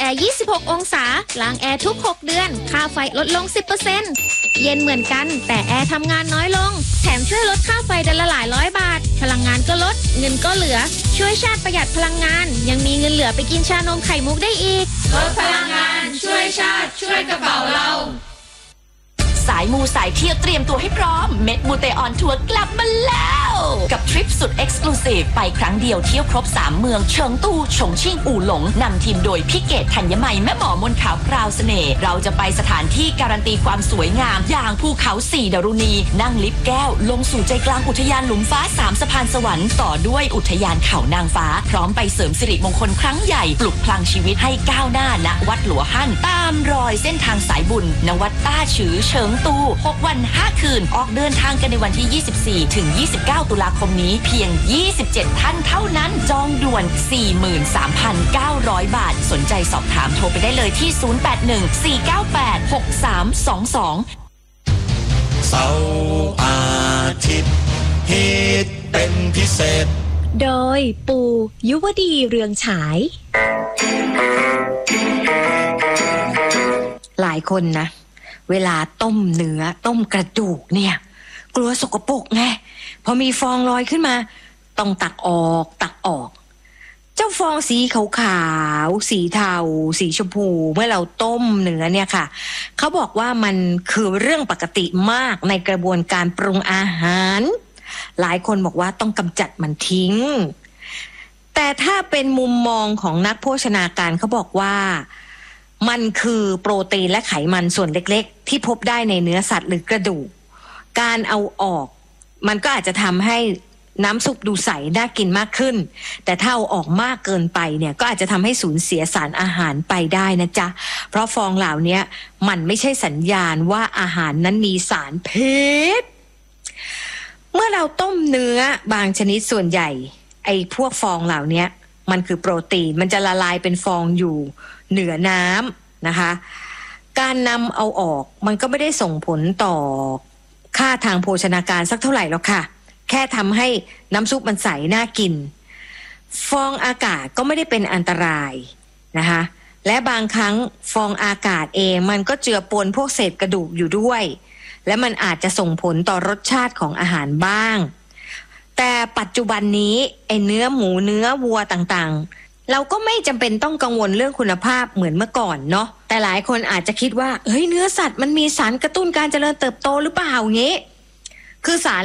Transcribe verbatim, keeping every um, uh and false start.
ร์ ยี่สิบหก องศาล้างแอร์ทุกหกเดือนค่าไฟลดลง สิบเปอร์เซ็นต์ เย็นเหมือนกันแต่แอร์ทำงานน้อยลงแถมช่วยลดค่าไฟเดือนละหลายร้อยบาทพลังงานก็ลดเงินก็เหลือช่วยชาติประหยัดพลังงานยังมีเงินเหลือไปกินชานมไข่มุกได้อีกลดพลังงานช่วยชาติช่วยกระเป๋าเราสายมูสายเที่ยวเตรียมตัวให้พร้อมเม็ดมูเตออนทัวร์กลับมาแล้วกับทริปสุดเอ็กซ์คลูซีฟไปครั้งเดียวเที่ยวครบสามเมืองเฉิงตูฉงชิ่งอู่หลงนำทีมโดยพี่เกตธัญมัยแม่หมอมนขาวพราวเสน่ห์เราจะไปสถานที่การันตีความสวยงามอย่างภูเขาสี่ดารุณีนั่งลิฟต์แก้วลงสู่ใจกลางอุทยานหลุมฟ้าสามสะพานสวรรค์ต่อด้วยอุทยานเขานางฟ้าพร้อมไปเสริมสิริมงคลครั้งใหญ่ปลุกพลังชีวิตให้ก้าวหน้าณวัดหลัวหั่นตามรอยเส้นทางสายบุญณวัดต้าฉือเฉิงตูหกวันห้าคืนออกเดินทางกันในวันที่ยี่สิบสี่ถึงยี่สิบเก้าตุลาคมนี้เพียงยี่สิบเจ็ดท่านเท่านั้นจองด่วน สี่หมื่นสามพันเก้าร้อย บาทสนใจสอบถามโทรไปได้เลยที่ศูนย์ แปด หนึ่ง สี่ เก้า แปด หก สาม สอง สองเสาร์อาทิตย์ฮิตเป็นพิเศษโดยปูยุวดีเรืองฉายหลายคนนะเวลาต้มเนื้อต้มกระดูกเนี่ยกลัวสกปรกไงพอมีฟองลอยขึ้นมาต้องตักออกตักออกเจ้าฟองสีขาวๆสีเทาสีชมพูเมื่อเราต้มเนื้อเนี่ยค่ะเขาบอกว่ามันคือเรื่องปกติมากในกระบวนการปรุงอาหารหลายคนบอกว่าต้องกำจัดมันทิ้งแต่ถ้าเป็นมุมมองของนักโภชนาการเขาบอกว่ามันคือโปรตีนและไขมันส่วนเล็กๆที่พบได้ในเนื้อสัตว์หรือกระดูกการเอาออกมันก็อาจจะทำให้น้ำซุปดูใสน่ากินมากขึ้นแต่ถ้าเอาออกมากเกินไปเนี่ยก็อาจจะทำให้สูญเสียสารอาหารไปได้นะจ๊ะเพราะฟองเหล่านี้มันไม่ใช่สัญญาณว่าอาหารนั้นมีสารพิษเมื่อเราต้มเนื้อบางชนิดส่วนใหญ่ไอ้พวกฟองเหล่านี้มันคือโปรตีนมันจะละลายเป็นฟองอยู่เหนือน้ำนะคะการนำเอาออกมันก็ไม่ได้ส่งผลต่อค่าทางโภชนาการสักเท่าไหร่หรอกค่ะแค่ทำให้น้ำซุปมันใสน่ากินฟองอากาศก็ไม่ได้เป็นอันตรายนะคะและบางครั้งฟองอากาศเองมันก็เจือปนพวกเศษกระดูกอยู่ด้วยและมันอาจจะส่งผลต่อรสชาติของอาหารบ้างแต่ปัจจุบันนี้ไอ้เนื้อหมูเนื้อวัวต่างๆเราก็ไม่จำเป็นต้องกังวลเรื่องคุณภาพเหมือนเมื่อก่อนเนาะแต่หลายคนอาจจะคิดว่าเฮ้ยเนื้อสัตว์มันมีสารกระตุ้นการเจริญเติบโตหรือเปล่าอย่างงี้คือสาร